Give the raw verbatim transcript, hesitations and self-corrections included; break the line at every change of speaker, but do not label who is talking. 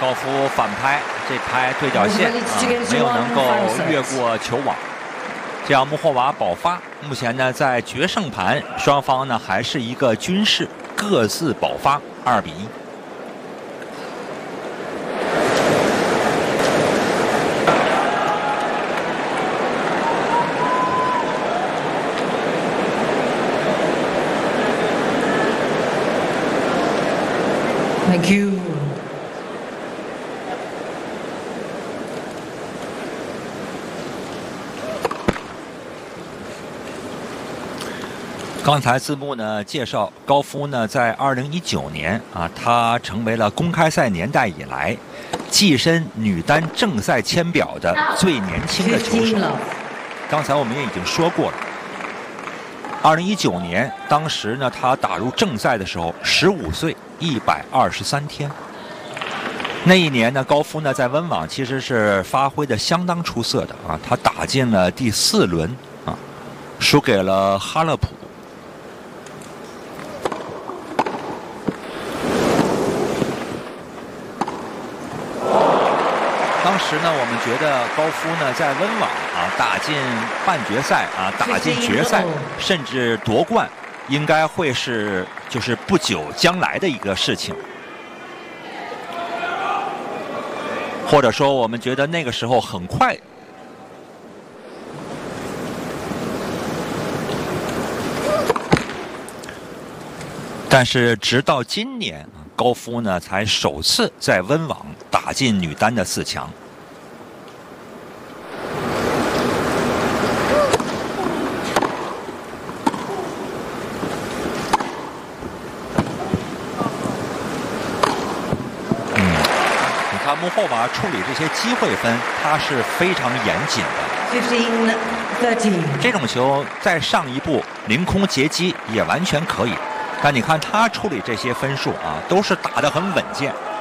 高夫反拍，这拍对角线啊，没有能够越过球网，这样穆霍娃保发。目前呢，在决胜盘，双方呢还是一个均势，各自保发，二比一。
Thank you。
刚才字幕呢介绍，高夫呢在二零一九年啊，他成为了公开赛年代以来跻身女单正赛签表的最年轻的球手。刚才我们也已经说过了，二零一九年当时呢，他打入正赛的时候十五岁，一百二十三天。那一年呢，高夫呢在温网其实是发挥的相当出色的啊，他打进了第四轮啊，输给了哈勒普。当时呢，我们觉得高夫呢在温网啊打进半决赛啊，打进决赛，甚至夺冠，应该会是就是不久将来的一个事情。或者说，我们觉得那个时候很快。但是直到今年，高夫呢才首次在温网打进女单的四强。穆霍娃处理这些机会分，他是非常严谨的。这种球再上一步凌空截击也完全可以，但你看他处理这些分数啊，都是打得很稳健。